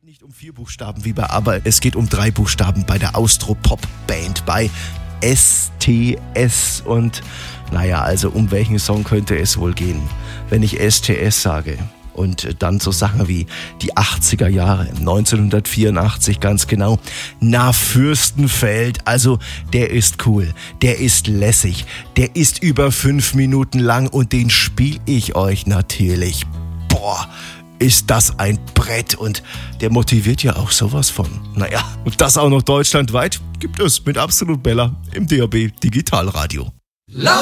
Nicht um 4 Buchstaben wie bei ABBA, es geht um 3 Buchstaben bei der Austro-Pop-Band, bei STS. Und naja, also um welchen Song könnte es wohl gehen, wenn ich STS sage? Und dann so Sachen wie die 80er Jahre, 1984 ganz genau. Na, Fürstenfeld, also der ist cool, der ist lässig, der ist über 5 Minuten lang und den spiel ich euch natürlich. Boah, ist das ein Brett und der motiviert ja auch sowas von. Naja, und das auch noch deutschlandweit gibt es mit Absolut Bella im DAB Digitalradio. Laut